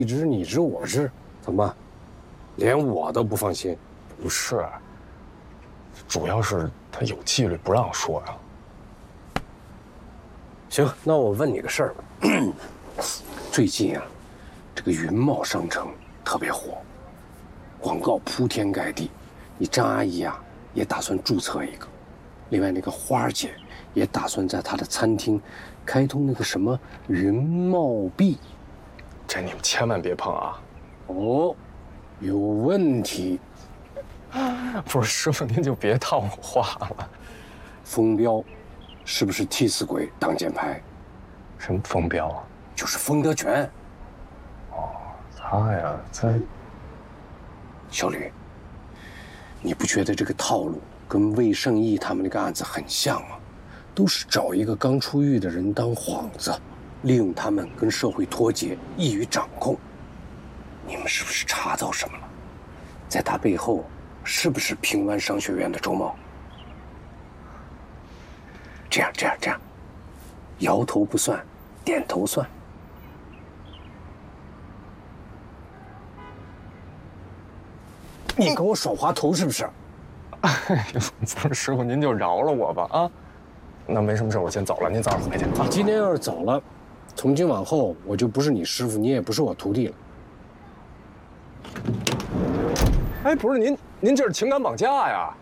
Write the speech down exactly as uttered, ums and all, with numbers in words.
一直你知我知，怎么，连我都不放心？ 不是，主要是他有纪律，不让说呀。 行，那我问你个事儿吧。最近啊，这个云茂商城特别火，广告铺天盖地。你张阿姨啊，也打算注册一个。另外，那个花姐也打算在她的餐厅开通那个什么云茂币。 这你们千万别碰啊！ 哦，有问题。 不是师傅，您就别套我话了。 风彪，是不是替死鬼挡箭牌？ 什么风彪啊？ 就是风德全。 哦，他呀，在。 小吕，你不觉得这个套路跟魏胜义他们那个案子很像吗？都是找一个刚出狱的人当幌子，利用他们跟社会脱节，易于掌控。你们是不是查到什么了？在他背后，是不是平湾商学院的周茂？这样，这样，这样，摇头不算，点头算。你跟我耍滑头是不是？ 哎呦，不是师傅，您就饶了我吧啊！那没什么事，我先走了，您早点回去。 你今天要是走了，从今往后我就不是你师傅，你也不是我徒弟了。 哎，不是您，您这是情感绑架呀！